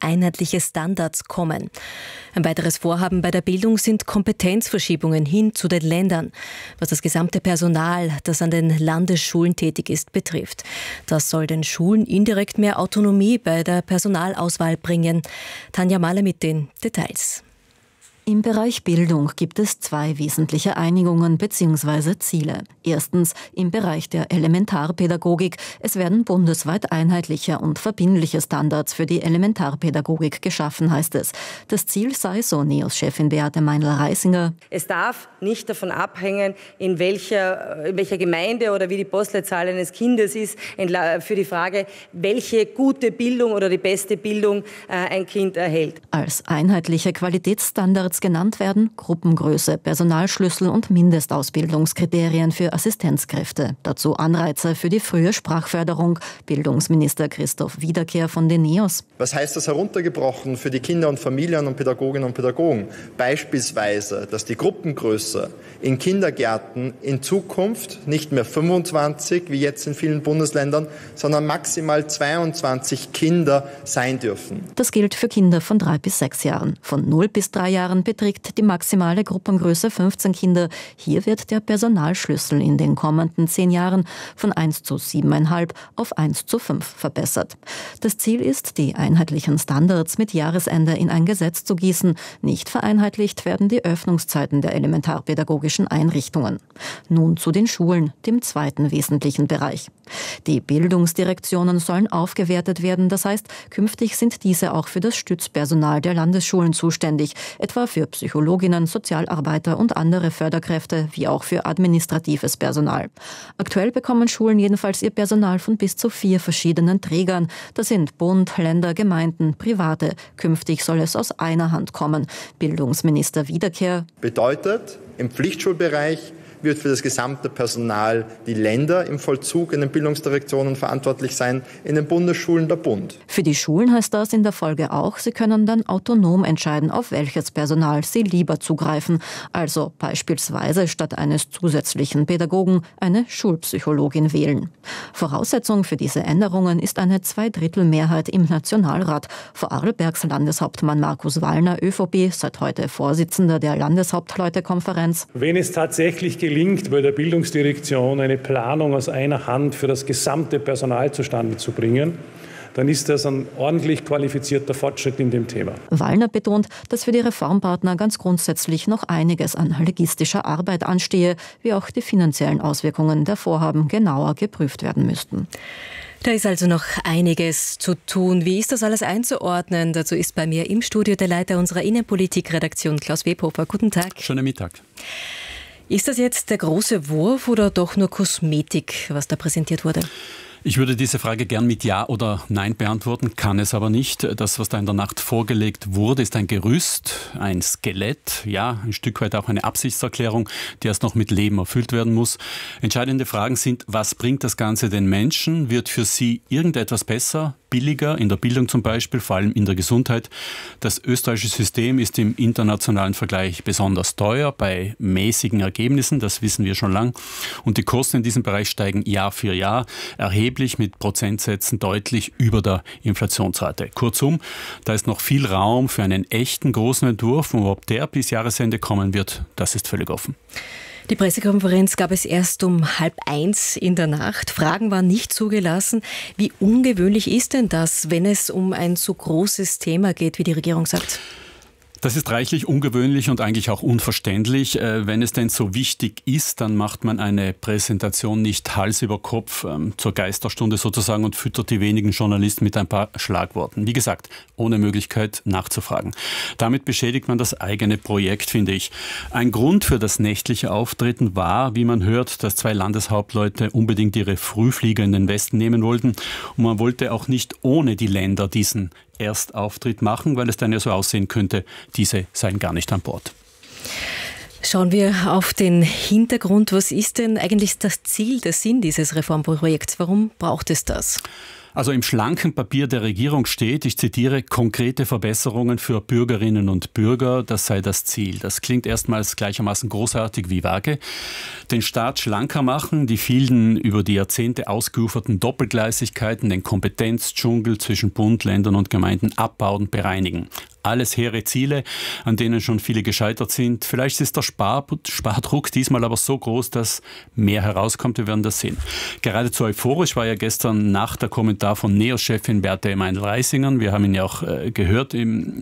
einheitliche Standards kommen. Ein weiteres Vorhaben bei der Bildung sind Kompetenzverschiebungen hin zu den Ländern, was das gesamte Personal, das an den Landesschulen tätig ist, betrifft. Das soll den Schulen indirekt mehr Autonomie bei der Personalauswahl bringen. Tanja Mahler mit den Details. Im Bereich Bildung gibt es zwei wesentliche Einigungen bzw. Ziele. Erstens im Bereich der Elementarpädagogik. Es werden bundesweit einheitliche und verbindliche Standards für die Elementarpädagogik geschaffen, heißt es. Das Ziel sei, so NEOS-Chefin Beate Meinl-Reisinger: Es darf nicht davon abhängen, in welcher Gemeinde oder wie die Postleitzahl eines Kindes ist, für die Frage, welche gute Bildung oder die beste Bildung ein Kind erhält. Als einheitliche Qualitätsstandards genannt werden Gruppengröße, Personalschlüssel und Mindestausbildungskriterien für Assistenzkräfte. Dazu Anreize für die frühe Sprachförderung. Bildungsminister Christoph Wiederkehr von den NEOS. Was heißt das heruntergebrochen für die Kinder und Familien und Pädagoginnen und Pädagogen? Beispielsweise, dass die Gruppengröße in Kindergärten in Zukunft nicht mehr 25, wie jetzt in vielen Bundesländern, sondern maximal 22 Kinder sein dürfen. Das gilt für Kinder von 3 bis 6 Jahren. Von 0 bis 3 Jahren beträgt die maximale Gruppengröße 15 Kinder. Hier wird der Personalschlüssel in den kommenden 10 Jahren von 1 zu 7,5 auf 1 zu 5 verbessert. Das Ziel ist, die einheitlichen Standards mit Jahresende in ein Gesetz zu gießen. Nicht vereinheitlicht werden die Öffnungszeiten der elementarpädagogischen Einrichtungen. Nun zu den Schulen, dem zweiten wesentlichen Bereich. Die Bildungsdirektionen sollen aufgewertet werden. Das heißt, künftig sind diese auch für das Stützpersonal der Landesschulen zuständig, etwa für Psychologinnen, Sozialarbeiter und andere Förderkräfte, wie auch für administratives Personal. Aktuell bekommen Schulen jedenfalls ihr Personal von bis zu 4 verschiedenen Trägern. Das sind Bund, Länder, Gemeinden, Private. Künftig soll es aus einer Hand kommen. Bildungsminister Wiederkehr: Bedeutet, im Pflichtschulbereich wird für das gesamte Personal die Länder im Vollzug in den Bildungsdirektionen verantwortlich sein, in den Bundesschulen der Bund. Für die Schulen heißt das in der Folge auch, sie können dann autonom entscheiden, auf welches Personal sie lieber zugreifen. Also beispielsweise statt eines zusätzlichen Pädagogen eine Schulpsychologin wählen. Voraussetzung für diese Änderungen ist eine 2/3 im Nationalrat. Vorarlbergs Landeshauptmann Markus Wallner, ÖVP, seit heute Vorsitzender der Landeshauptleutekonferenz. Wenn es tatsächlich gelingt, bei der Bildungsdirektion eine Planung aus einer Hand für das gesamte Personal zustande zu bringen, dann ist das ein ordentlich qualifizierter Fortschritt in dem Thema. Wallner betont, dass für die Reformpartner ganz grundsätzlich noch einiges an logistischer Arbeit anstehe, wie auch die finanziellen Auswirkungen der Vorhaben genauer geprüft werden müssten. Da ist also noch einiges zu tun. Wie ist das alles einzuordnen? Dazu ist bei mir im Studio der Leiter unserer Innenpolitik-Redaktion, Klaus Webhofer. Guten Tag. Schönen Mittag. Ist das jetzt der große Wurf oder doch nur Kosmetik, was da präsentiert wurde? Ich würde diese Frage gern mit Ja oder Nein beantworten, kann es aber nicht. Das, was da in der Nacht vorgelegt wurde, ist ein Gerüst, ein Skelett, ja, ein Stück weit auch eine Absichtserklärung, die erst noch mit Leben erfüllt werden muss. Entscheidende Fragen sind, was bringt das Ganze den Menschen? Wird für sie irgendetwas besser, billiger, in der Bildung zum Beispiel, vor allem in der Gesundheit? Das österreichische System ist im internationalen Vergleich besonders teuer, bei mäßigen Ergebnissen, das wissen wir schon lang. Und die Kosten in diesem Bereich steigen Jahr für Jahr erheblich, mit Prozentsätzen deutlich über der Inflationsrate. Kurzum, da ist noch viel Raum für einen echten großen Entwurf. Und ob der bis Jahresende kommen wird, das ist völlig offen. Die Pressekonferenz gab es erst um 12:30 in der Nacht. Fragen waren nicht zugelassen. Wie ungewöhnlich ist denn das, wenn es um ein so großes Thema geht, wie die Regierung sagt? Das ist reichlich ungewöhnlich und eigentlich auch unverständlich. Wenn es denn so wichtig ist, dann macht man eine Präsentation nicht Hals über Kopf zur Geisterstunde sozusagen und füttert die wenigen Journalisten mit ein paar Schlagworten. Wie gesagt, ohne Möglichkeit nachzufragen. Damit beschädigt man das eigene Projekt, finde ich. Ein Grund für das nächtliche Auftreten war, wie man hört, dass 2 Landeshauptleute unbedingt ihre Frühflieger in den Westen nehmen wollten. Und man wollte auch nicht ohne die Länder diesen Erstauftritt machen, weil es dann ja so aussehen könnte, diese seien gar nicht an Bord. Schauen wir auf den Hintergrund. Was ist denn eigentlich das Ziel, der Sinn dieses Reformprojekts? Warum braucht es das? Also im schlanken Papier der Regierung steht, ich zitiere, konkrete Verbesserungen für Bürgerinnen und Bürger, das sei das Ziel. Das klingt erstmals gleichermaßen großartig wie vage. Den Staat schlanker machen, die vielen über die Jahrzehnte ausgeuferten Doppelgleisigkeiten, den Kompetenzdschungel zwischen Bund, Ländern und Gemeinden abbauen, bereinigen. Alles hehre Ziele, an denen schon viele gescheitert sind. Vielleicht ist der Spardruck diesmal aber so groß, dass mehr herauskommt. Wir werden das sehen. Geradezu euphorisch war ja gestern Nacht der Kommentar von NEOS-Chefin Beate Meindl-Reisingern. Wir haben ihn ja auch gehört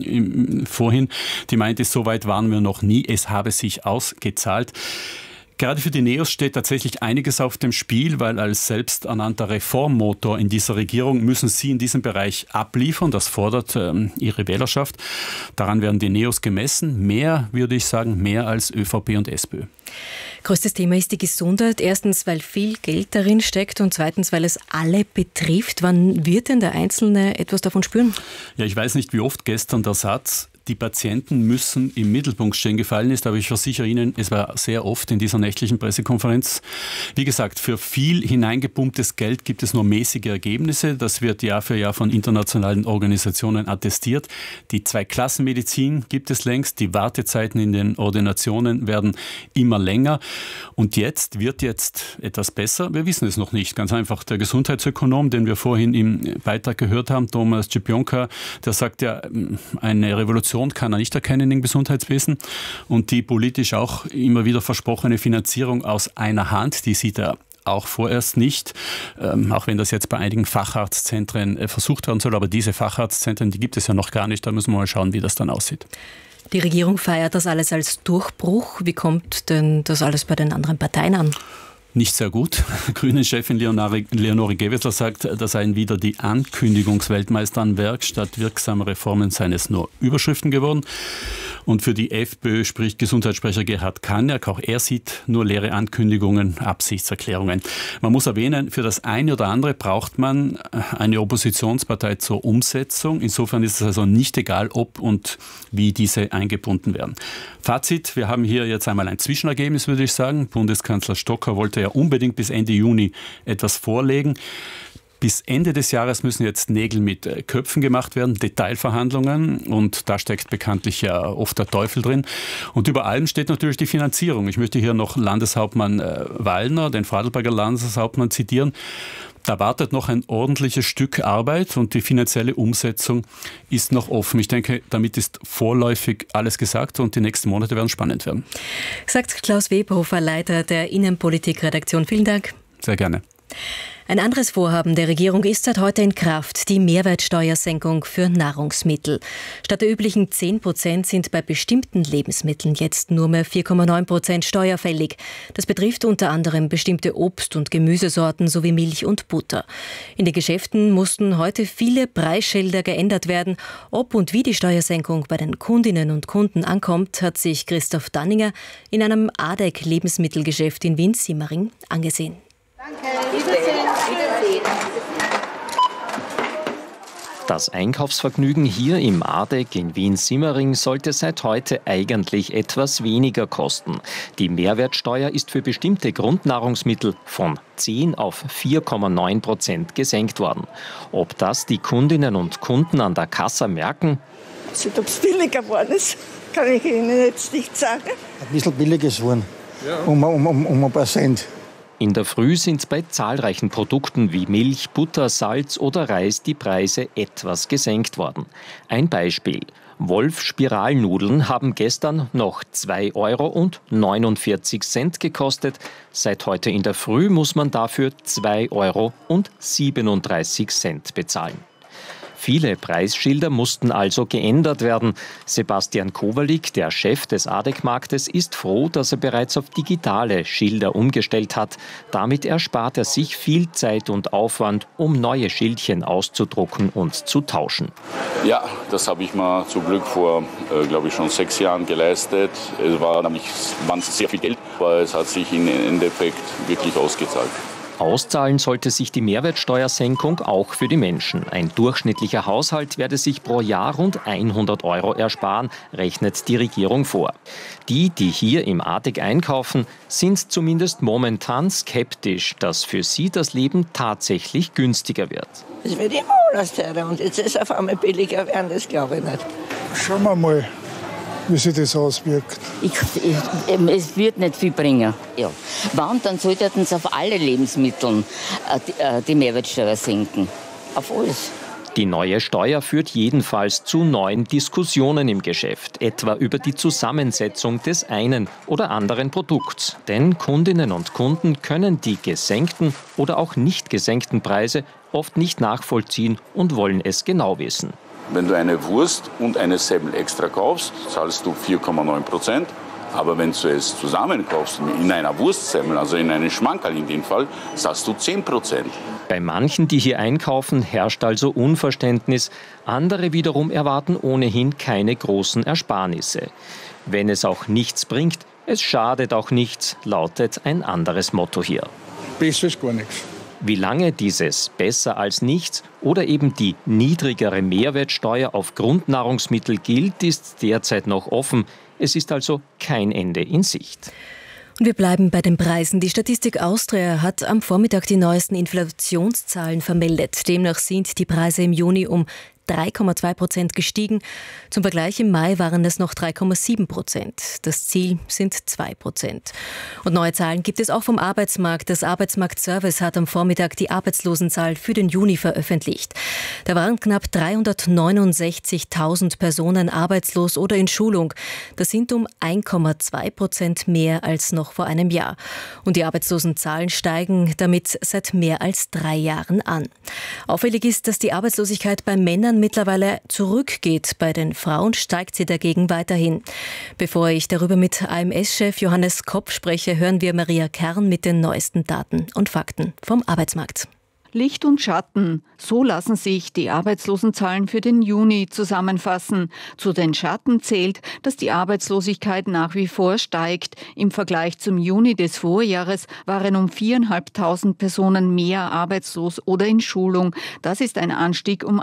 vorhin. Die meinte, so weit waren wir noch nie. Es habe sich ausgezahlt. Gerade für die NEOS steht tatsächlich einiges auf dem Spiel, weil als selbsternannter Reformmotor in dieser Regierung müssen sie in diesem Bereich abliefern. Das fordert ihre Wählerschaft. Daran werden die NEOS gemessen. Mehr, würde ich sagen, mehr als ÖVP und SPÖ. Größtes Thema ist die Gesundheit. Erstens, weil viel Geld darin steckt und zweitens, weil es alle betrifft. Wann wird denn der Einzelne etwas davon spüren? Ja, ich weiß nicht, wie oft gestern der Satz, die Patienten müssen im Mittelpunkt stehen, gefallen ist, aber ich versichere Ihnen, es war sehr oft in dieser nächtlichen Pressekonferenz. Wie gesagt, für viel hineingepumptes Geld gibt es nur mäßige Ergebnisse. Das wird Jahr für Jahr von internationalen Organisationen attestiert. Die Zweiklassenmedizin gibt es längst. Die Wartezeiten in den Ordinationen werden immer länger. Und jetzt wird etwas besser. Wir wissen es noch nicht. Ganz einfach, der Gesundheitsökonom, den wir vorhin im Beitrag gehört haben, Thomas Czepionka, der sagt ja, eine Revolution kann er nicht erkennen im Gesundheitswesen. Und die politisch auch immer wieder versprochene Finanzierung aus einer Hand, die sieht er auch vorerst nicht, auch wenn das jetzt bei einigen Facharztzentren versucht werden soll. Aber diese Facharztzentren, die gibt es ja noch gar nicht. Da müssen wir mal schauen, wie das dann aussieht. Die Regierung feiert das alles als Durchbruch. Wie kommt denn das alles bei den anderen Parteien an? Nicht sehr gut. Grünen-Chefin Leonore Gewessler sagt, da seien wieder die Ankündigungsweltmeister am Werk. Statt wirksamer Reformen seien es nur Überschriften geworden. Und für die FPÖ spricht Gesundheitssprecher Gerhard Kaniak. Auch er sieht nur leere Ankündigungen, Absichtserklärungen. Man muss erwähnen, für das eine oder andere braucht man eine Oppositionspartei zur Umsetzung. Insofern ist es also nicht egal, ob und wie diese eingebunden werden. Fazit, wir haben hier jetzt einmal ein Zwischenergebnis, würde ich sagen. Bundeskanzler Stocker wollte ja unbedingt bis Ende Juni etwas vorlegen. Bis Ende des Jahres müssen jetzt Nägel mit Köpfen gemacht werden, Detailverhandlungen, und da steckt bekanntlich ja oft der Teufel drin. Und über allem steht natürlich die Finanzierung. Ich möchte hier noch Landeshauptmann Wallner, den Vorarlberger Landeshauptmann, zitieren. Da wartet noch ein ordentliches Stück Arbeit und die finanzielle Umsetzung ist noch offen. Ich denke, damit ist vorläufig alles gesagt und die nächsten Monate werden spannend werden. Sagt Klaus Webhofer, Leiter der Innenpolitik-Redaktion. Vielen Dank. Sehr gerne. Ein anderes Vorhaben der Regierung ist seit heute in Kraft, die Mehrwertsteuersenkung für Nahrungsmittel. Statt der üblichen 10% sind bei bestimmten Lebensmitteln jetzt nur mehr 4,9% steuerfällig. Das betrifft unter anderem bestimmte Obst- und Gemüsesorten sowie Milch und Butter. In den Geschäften mussten heute viele Preisschilder geändert werden. Ob und wie die Steuersenkung bei den Kundinnen und Kunden ankommt, hat sich Christoph Danninger in einem ADEC-Lebensmittelgeschäft in Wien-Simmering angesehen. Das Einkaufsvergnügen hier im ADEC in Wien-Simmering sollte seit heute eigentlich etwas weniger kosten. Die Mehrwertsteuer ist für bestimmte Grundnahrungsmittel von 10 auf 4,9% gesenkt worden. Ob das die Kundinnen und Kunden an der Kasse merken? Ob es billiger geworden ist, kann ich Ihnen jetzt nicht sagen. Ein bisschen billiger geworden, um ein paar Cent. In der Früh sind bei zahlreichen Produkten wie Milch, Butter, Salz oder Reis die Preise etwas gesenkt worden. Ein Beispiel. Wolf-Spiralnudeln haben gestern noch 2,49 € gekostet. Seit heute in der Früh muss man dafür 2,37 € bezahlen. Viele Preisschilder mussten also geändert werden. Sebastian Kowalik, der Chef des ADEC-Marktes, ist froh, dass er bereits auf digitale Schilder umgestellt hat. Damit erspart er sich viel Zeit und Aufwand, um neue Schildchen auszudrucken und zu tauschen. Ja, das habe ich mir zum Glück vor, glaube ich, schon 6 Jahren geleistet. Es war nämlich sehr viel Geld, aber es hat sich im Endeffekt wirklich ausgezahlt. Auszahlen sollte sich die Mehrwertsteuersenkung auch für die Menschen. Ein durchschnittlicher Haushalt werde sich pro Jahr rund 100 € ersparen, rechnet die Regierung vor. Die hier im ATEC einkaufen, sind zumindest momentan skeptisch, dass für sie das Leben tatsächlich günstiger wird. Es wird immer alles teurer und jetzt ist es auf einmal billiger werden, das glaube ich nicht. Schauen wir mal, wie sich das auswirkt. Es wird nicht viel bringen. Ja. Wann, dann sollten sie auf alle Lebensmittel die Mehrwertsteuer senken. Auf alles. Die neue Steuer führt jedenfalls zu neuen Diskussionen im Geschäft, etwa über die Zusammensetzung des einen oder anderen Produkts. Denn Kundinnen und Kunden können die gesenkten oder auch nicht gesenkten Preise oft nicht nachvollziehen und wollen es genau wissen. Wenn du eine Wurst und eine Semmel extra kaufst, zahlst du 4,9%. Aber wenn du es zusammenkaufst, in einer Wurstsemmel, also in einem Schmankerl in dem Fall, zahlst du 10%. Bei manchen, die hier einkaufen, herrscht also Unverständnis. Andere wiederum erwarten ohnehin keine großen Ersparnisse. Wenn es auch nichts bringt, es schadet auch nichts, lautet ein anderes Motto hier. Besser ist gar nichts. Wie lange dieses besser als nichts oder eben die niedrigere Mehrwertsteuer auf Grundnahrungsmittel gilt, ist derzeit noch offen. Es ist also kein Ende in Sicht. Und wir bleiben bei den Preisen. Die Statistik Austria hat am Vormittag die neuesten Inflationszahlen vermeldet. Demnach sind die Preise im Juni um 3,2% gestiegen. Zum Vergleich im Mai waren es noch 3,7%. Das Ziel sind 2%. Und neue Zahlen gibt es auch vom Arbeitsmarkt. Das Arbeitsmarktservice hat am Vormittag die Arbeitslosenzahl für den Juni veröffentlicht. Da waren knapp 369.000 Personen arbeitslos oder in Schulung. Das sind um 1,2% mehr als noch vor einem Jahr. Und die Arbeitslosenzahlen steigen damit seit mehr als 3 Jahren an. Auffällig ist, dass die Arbeitslosigkeit bei Männern mittlerweile zurückgeht. Bei den Frauen steigt sie dagegen weiterhin. Bevor ich darüber mit AMS-Chef Johannes Kopp spreche, hören wir Maria Kern mit den neuesten Daten und Fakten vom Arbeitsmarkt. Licht und Schatten, so lassen sich die Arbeitslosenzahlen für den Juni zusammenfassen. Zu den Schatten zählt, dass die Arbeitslosigkeit nach wie vor steigt. Im Vergleich zum Juni des Vorjahres waren um 4.500 Personen mehr arbeitslos oder in Schulung. Das ist ein Anstieg um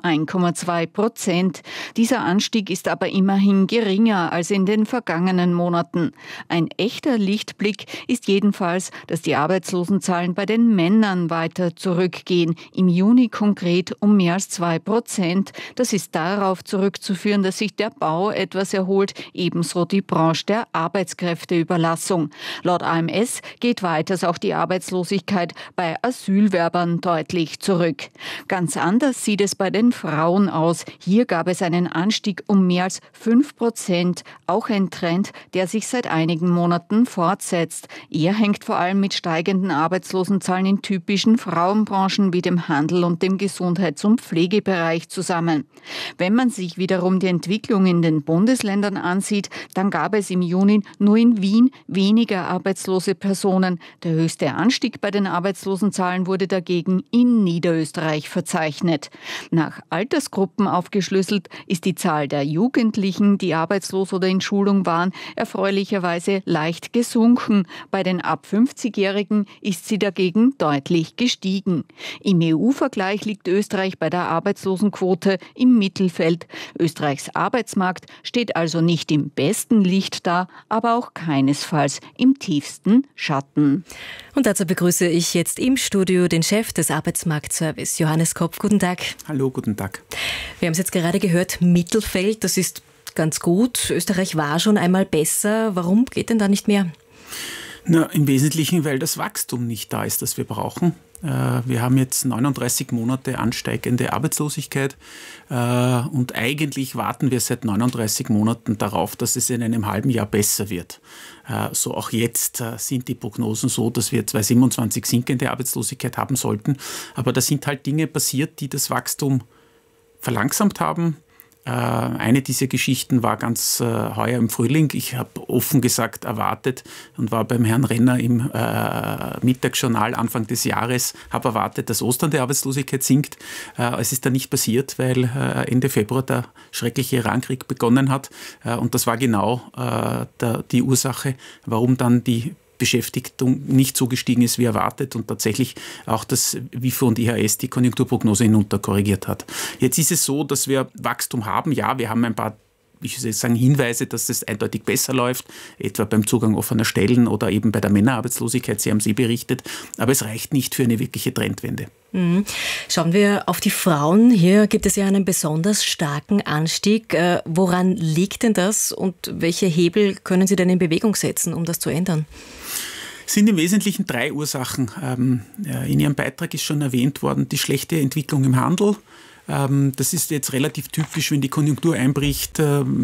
1,2%. Dieser Anstieg ist aber immerhin geringer als in den vergangenen Monaten. Ein echter Lichtblick ist jedenfalls, dass die Arbeitslosenzahlen bei den Männern weiter zurückgehen. Im Juni konkret um mehr als 2%. Das ist darauf zurückzuführen, dass sich der Bau etwas erholt, ebenso die Branche der Arbeitskräfteüberlassung. Laut AMS geht weiters auch die Arbeitslosigkeit bei Asylwerbern deutlich zurück. Ganz anders sieht es bei den Frauen aus. Hier gab es einen Anstieg um mehr als 5%. Auch ein Trend, der sich seit einigen Monaten fortsetzt. Er hängt vor allem mit steigenden Arbeitslosenzahlen in typischen Frauenbranchen wie dem Handel und dem Gesundheits- und Pflegebereich zusammen. Wenn man sich wiederum die Entwicklung in den Bundesländern ansieht, dann gab es im Juni nur in Wien weniger arbeitslose Personen. Der höchste Anstieg bei den Arbeitslosenzahlen wurde dagegen in Niederösterreich verzeichnet. Nach Altersgruppen aufgeschlüsselt ist die Zahl der Jugendlichen, die arbeitslos oder in Schulung waren, erfreulicherweise leicht gesunken. Bei den ab 50-Jährigen ist sie dagegen deutlich gestiegen. Im EU-Vergleich liegt Österreich bei der Arbeitslosenquote im Mittelfeld. Österreichs Arbeitsmarkt steht also nicht im besten Licht da, aber auch keinesfalls im tiefsten Schatten. Und dazu begrüße ich jetzt im Studio den Chef des Arbeitsmarktservice, Johannes Kopp. Guten Tag. Hallo, guten Tag. Wir haben es jetzt gerade gehört, Mittelfeld, das ist ganz gut. Österreich war schon einmal besser. Warum geht denn da nicht mehr? Na, im Wesentlichen, weil das Wachstum nicht da ist, das wir brauchen. Wir haben jetzt 39 Monate ansteigende Arbeitslosigkeit und eigentlich warten wir seit 39 Monaten darauf, dass es in einem halben Jahr besser wird. So auch jetzt sind die Prognosen so, dass wir 2027 sinkende Arbeitslosigkeit haben sollten. Aber da sind halt Dinge passiert, die das Wachstum verlangsamt haben. Eine dieser Geschichten war ganz heuer im Frühling. Ich habe offen gesagt erwartet und war beim Herrn Renner im Mittagsjournal Anfang des Jahres, habe erwartet, dass Ostern die Arbeitslosigkeit sinkt. Es ist dann nicht passiert, weil Ende Februar der schreckliche Irankrieg begonnen hat. Und das war genau die Ursache, warum dann die Beschäftigung nicht so gestiegen ist wie erwartet und tatsächlich auch das WIFO und IHS die Konjunkturprognose hinunterkorrigiert hat. Jetzt ist es so, dass wir Wachstum haben. Ja, wir haben ein paar Hinweise, dass es eindeutig besser läuft, etwa beim Zugang offener Stellen oder eben bei der Männerarbeitslosigkeit, Sie haben sie berichtet, aber es reicht nicht für eine wirkliche Trendwende. Schauen wir auf die Frauen. Hier gibt es ja einen besonders starken Anstieg. Woran liegt denn das und welche Hebel können Sie denn in Bewegung setzen, um das zu ändern? Es sind im Wesentlichen 3 Ursachen. In Ihrem Beitrag ist schon erwähnt worden, die schlechte Entwicklung im Handel. Das ist jetzt relativ typisch, wenn die Konjunktur einbricht,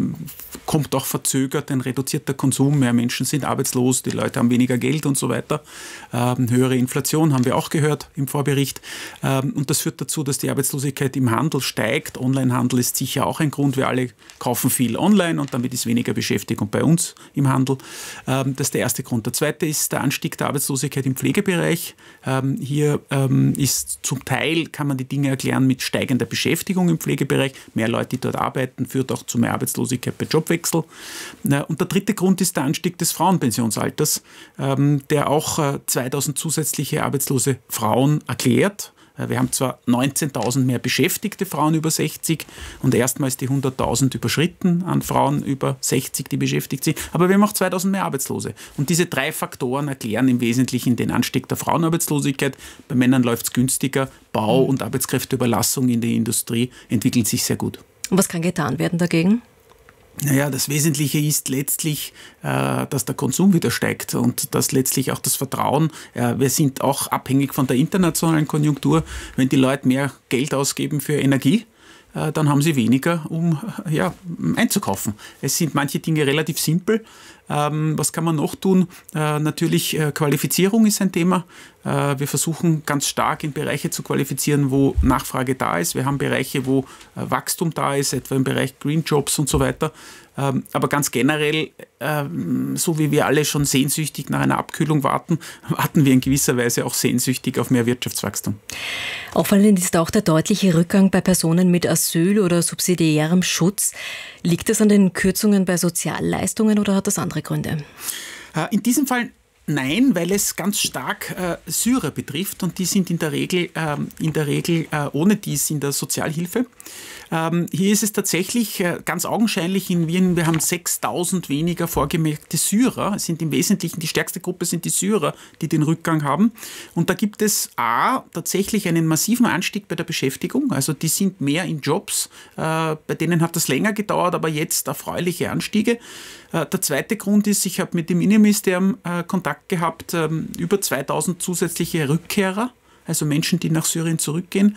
kommt auch verzögert ein reduzierter Konsum, mehr Menschen sind arbeitslos, die Leute haben weniger Geld und so weiter. Höhere Inflation haben wir auch gehört im Vorbericht. Und das führt dazu, dass die Arbeitslosigkeit im Handel steigt. Onlinehandel ist sicher auch ein Grund, wir alle kaufen viel online und damit ist weniger Beschäftigung bei uns im Handel. Das ist der erste Grund. Der zweite ist der Anstieg der Arbeitslosigkeit im Pflegebereich. Hier ist zum Teil, kann man die Dinge erklären mit steigender Beschäftigung im Pflegebereich. Mehr Leute, die dort arbeiten, führt auch zu mehr Arbeitslosigkeit bei Jobwechsel. Und der dritte Grund ist der Anstieg des Frauenpensionsalters, der auch 2000 zusätzliche arbeitslose Frauen erklärt. Wir haben zwar 19.000 mehr beschäftigte Frauen über 60 und erstmals die 100.000 überschritten an Frauen über 60, die beschäftigt sind, aber wir haben auch 2.000 mehr Arbeitslose. Und diese 3 Faktoren erklären im Wesentlichen den Anstieg der Frauenarbeitslosigkeit. Bei Männern läuft es günstiger, Bau- und Arbeitskräfteüberlassung in der Industrie entwickeln sich sehr gut. Und was kann getan werden dagegen? Naja, das Wesentliche ist letztlich, dass der Konsum wieder steigt und dass letztlich auch das Vertrauen, wir sind auch abhängig von der internationalen Konjunktur, wenn die Leute mehr Geld ausgeben für Energie, dann haben sie weniger, um einzukaufen. Es sind manche Dinge relativ simpel. Was kann man noch tun? Natürlich Qualifizierung ist ein Thema. Wir versuchen ganz stark in Bereiche zu qualifizieren, wo Nachfrage da ist. Wir haben Bereiche, wo Wachstum da ist, etwa im Bereich Green Jobs und so weiter. Aber ganz generell, so wie wir alle schon sehnsüchtig nach einer Abkühlung warten, warten wir in gewisser Weise auch sehnsüchtig auf mehr Wirtschaftswachstum. Auffallend ist auch der deutliche Rückgang bei Personen mit Asyl oder subsidiärem Schutz. Liegt es an den Kürzungen bei Sozialleistungen oder hat das andere Gründe? In diesem Fall nein, weil es ganz stark Syrer betrifft und die sind in der Regel ohne dies in der Sozialhilfe. Hier ist es tatsächlich ganz augenscheinlich in Wien, wir haben 6.000 weniger vorgemerkte Syrer. Es sind im Wesentlichen, die stärkste Gruppe sind die Syrer, die den Rückgang haben. Und da gibt es tatsächlich einen massiven Anstieg bei der Beschäftigung. Also die sind mehr in Jobs. Bei denen hat das länger gedauert, aber jetzt erfreuliche Anstiege. Der zweite Grund ist, ich habe mit dem Innenministerium Kontakt gehabt, über 2.000 zusätzliche Rückkehrer. Also Menschen, die nach Syrien zurückgehen,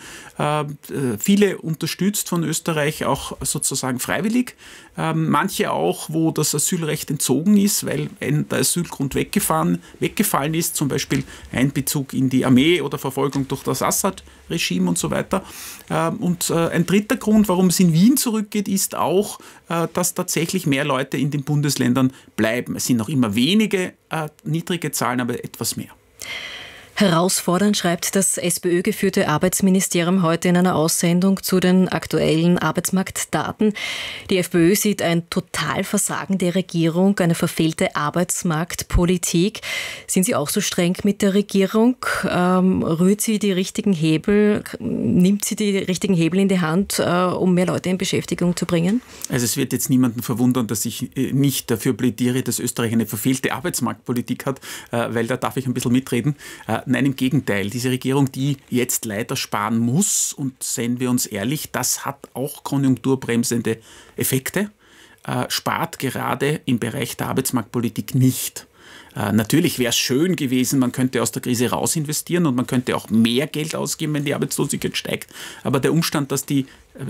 viele unterstützt von Österreich, auch sozusagen freiwillig. Manche auch, wo das Asylrecht entzogen ist, weil der Asylgrund weggefallen ist, zum Beispiel Einbezug in die Armee oder Verfolgung durch das Assad-Regime und so weiter. Und ein dritter Grund, warum es in Wien zurückgeht, ist auch, dass tatsächlich mehr Leute in den Bundesländern bleiben. Es sind noch immer wenige, niedrige Zahlen, aber etwas mehr. Herausfordernd schreibt das SPÖ-geführte Arbeitsministerium heute in einer Aussendung zu den aktuellen Arbeitsmarktdaten. Die FPÖ sieht ein Totalversagen der Regierung, eine verfehlte Arbeitsmarktpolitik. Sind Sie auch so streng mit der Regierung? Rührt sie die richtigen Hebel, nimmt sie die richtigen Hebel in die Hand, um mehr Leute in Beschäftigung zu bringen? Also es wird jetzt niemanden verwundern, dass ich nicht dafür plädiere, dass Österreich eine verfehlte Arbeitsmarktpolitik hat, weil da darf ich ein bisschen mitreden. Nein, im Gegenteil. Diese Regierung, die jetzt leider sparen muss, und seien wir uns ehrlich, das hat auch konjunkturbremsende Effekte, spart gerade im Bereich der Arbeitsmarktpolitik nicht. Natürlich wäre es schön gewesen, man könnte aus der Krise raus investieren und man könnte auch mehr Geld ausgeben, wenn die Arbeitslosigkeit steigt. Aber der Umstand, dass die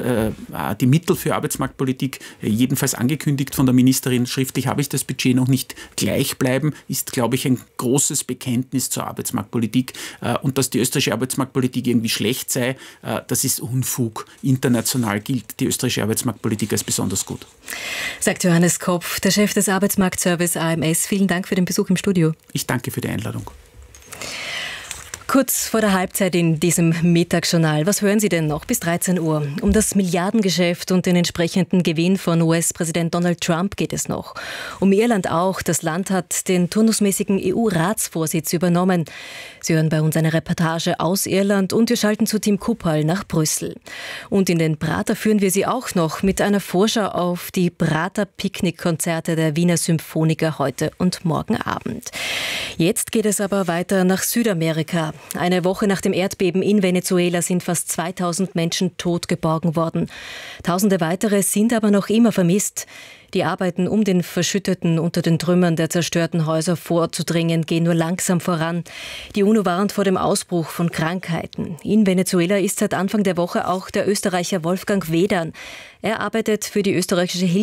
Mittel für Arbeitsmarktpolitik, jedenfalls angekündigt von der Ministerin, schriftlich habe ich das Budget noch nicht, gleich bleiben, ist, glaube ich, ein großes Bekenntnis zur Arbeitsmarktpolitik. Und dass die österreichische Arbeitsmarktpolitik irgendwie schlecht sei, das ist Unfug. International gilt die österreichische Arbeitsmarktpolitik als besonders gut. Sagt Johannes Kopf, der Chef des Arbeitsmarktservice AMS. Vielen Dank für den Besuch im Studio. Ich danke für die Einladung. Kurz vor der Halbzeit in diesem Mittagsjournal. Was hören Sie denn noch bis 13 Uhr? Um das Milliardengeschäft und den entsprechenden Gewinn von US-Präsident Donald Trump geht es noch. Um Irland auch. Das Land hat den turnusmäßigen EU-Ratsvorsitz übernommen. Sie hören bei uns eine Reportage aus Irland und wir schalten zu Tim Kuppal nach Brüssel. Und in den Prater führen wir Sie auch noch mit einer Vorschau auf die Prater-Picknick-Konzerte der Wiener Symphoniker heute und morgen Abend. Jetzt geht es aber weiter nach Südamerika. Eine Woche nach dem Erdbeben in Venezuela sind fast 2000 Menschen tot geborgen worden. Tausende weitere sind aber noch immer vermisst. Die Arbeiten, um den Verschütteten unter den Trümmern der zerstörten Häuser vorzudringen, gehen nur langsam voran. Die UNO warnt vor dem Ausbruch von Krankheiten. In Venezuela ist seit Anfang der Woche auch der Österreicher Wolfgang Wedern. Er arbeitet für die österreichische